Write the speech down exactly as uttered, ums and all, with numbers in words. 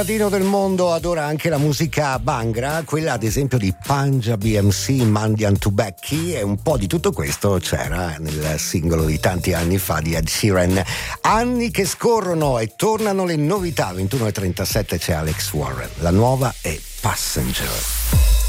Latino del mondo adora anche la musica Bhangra, quella ad esempio di Punjabi M C, Mandian Tubecchi, e un po' di tutto questo c'era nel singolo di tanti anni fa di Ed Sheeran. Anni che scorrono e tornano le novità. ventuno e trentasette c'è Alex Warren, la nuova è Passenger.